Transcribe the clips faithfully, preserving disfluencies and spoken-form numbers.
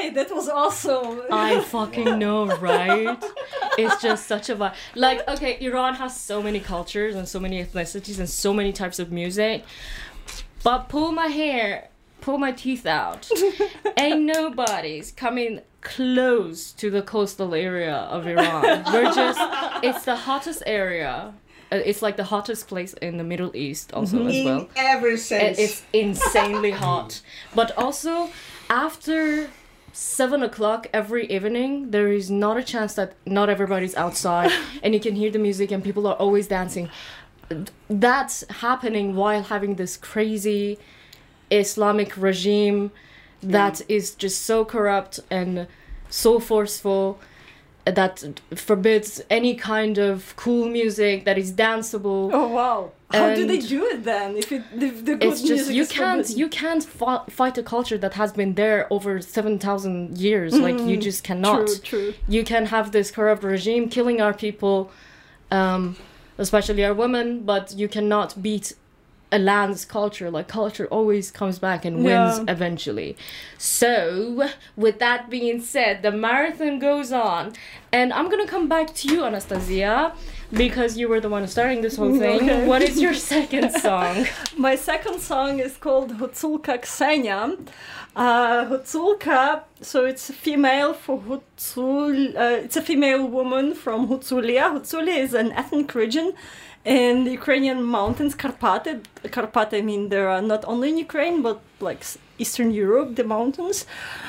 Why? That was awesome. I fucking know, right? It's just such a vibe. Like, okay, Iran has so many cultures and so many ethnicities and so many types of music. But pull my hair, pull my teeth out. Ain't nobody's coming close to the coastal area of Iran. We're just, it's the hottest area. Uh, It's like the hottest place in the Middle East also as well. In ever And since. it's insanely hot. But also, after seven o'clock every evening, there is not a chance that not everybody's outside and you can hear the music and people are always dancing. Th- That's happening while having this crazy Islamic regime that is just so corrupt and so forceful that forbids any kind of cool music that is danceable. Oh wow! How do they And do it then? If it if the good It's just music you is can't forbidden? you can't fi- fight a culture that has been there over seven thousand years. Like you just cannot. True, true. You can have this corrupt regime killing our people, um, especially our women, but you cannot beat a land's culture. Like culture always comes back and wins Yeah. eventually. So with that being said, the marathon goes on, and I'm gonna come back to you, Anastasia, because you were the one starting this whole thing. Okay. What is your second song? My second song is called Hutzulka Ksenia. Uh, Hutzulka, so it's female for Hutzul. Uh, it's a female woman from Hutsulia. Hutsulia is an ethnic region in the Ukrainian mountains, Karpaty. Karpaty, I mean, there are not only in Ukraine, but like s- Eastern Europe, the mountains.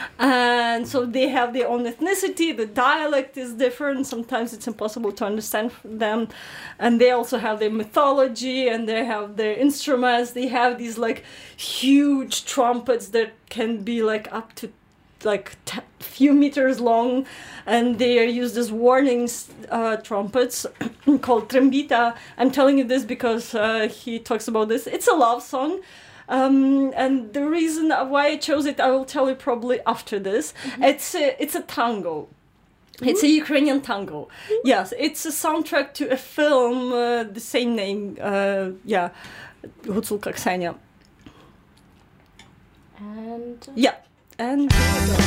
And so they have their own ethnicity, the dialect is different, sometimes it's impossible to understand them. And they also have their mythology and they have their instruments. They have these like huge trumpets that can be like up to like t- few meters long, and they are used as warnings uh, trumpets called trembita. I'm telling you this because uh, he talks about this. It's a love song. Um, and the reason why I chose it, I will tell you probably after this. It's a, it's a tango. It's a Ukrainian tango. Yes, it's a soundtrack to a film, uh, the same name. Uh, yeah, Hutzulka Ksenia. And Yeah, and here we go.